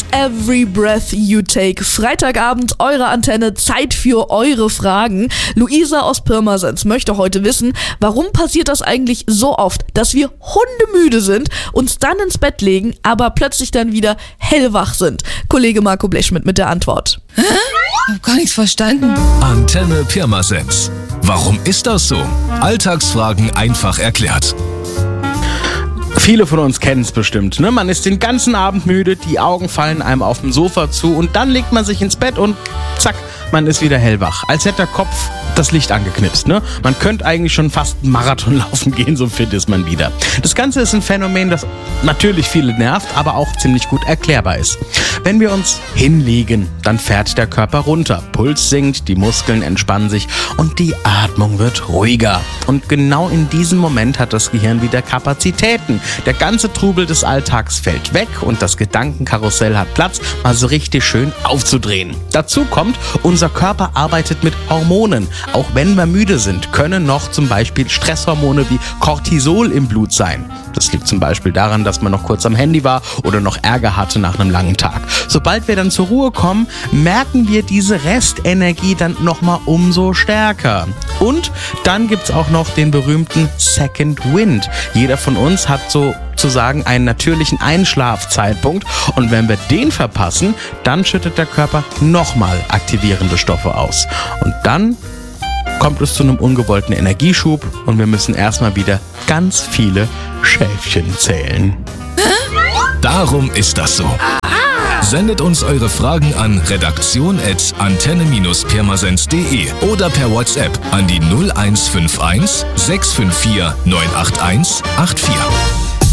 Every Breath You Take. Freitagabend, eure Antenne, Zeit für eure Fragen. Luisa aus Pirmasens möchte heute wissen, warum passiert das eigentlich so oft, dass wir hundemüde sind, uns dann ins Bett legen, aber plötzlich dann wieder hellwach sind. Kollege Marco Blechschmidt mit der Antwort. Hä? Ich hab gar nichts verstanden. Antenne Pirmasens. Warum ist das so? Alltagsfragen einfach erklärt. Viele von uns kennen es bestimmt, ne? Man ist den ganzen Abend müde, die Augen fallen einem auf dem Sofa zu und dann legt man sich ins Bett und zack, man ist wieder hellwach. Als hätte der Kopf das Licht angeknipst, ne? Man könnte eigentlich schon fast einen Marathon laufen gehen, so fit ist man wieder. Das Ganze ist ein Phänomen, das natürlich viele nervt, aber auch ziemlich gut erklärbar ist. Wenn wir uns hinlegen, dann fährt der Körper runter. Puls sinkt, die Muskeln entspannen sich und die Atmung wird ruhiger. Und genau in diesem Moment hat das Gehirn wieder Kapazitäten. Der ganze Trubel des Alltags fällt weg und das Gedankenkarussell hat Platz, mal so richtig schön aufzudrehen. Dazu kommt, unser Körper arbeitet mit Hormonen. Auch wenn wir müde sind, können noch zum Beispiel Stresshormone wie Cortisol im Blut sein. Das liegt zum Beispiel daran, dass man noch kurz am Handy war oder noch Ärger hatte nach einem langen Tag. Sobald wir dann zur Ruhe kommen, merken wir diese Restenergie dann nochmal umso stärker. Und dann gibt's auch noch den berühmten Second Wind. Jeder von uns hat sozusagen einen natürlichen Einschlafzeitpunkt und wenn wir den verpassen, dann schüttet der Körper nochmal aktivierende Stoffe aus. Und dann kommt es zu einem ungewollten Energieschub und wir müssen erstmal wieder ganz viele Schäfchen zählen. Darum ist das so. Sendet uns eure Fragen an redaktion@antenne-pirmasens.de oder per WhatsApp an die 0151 654 981 84.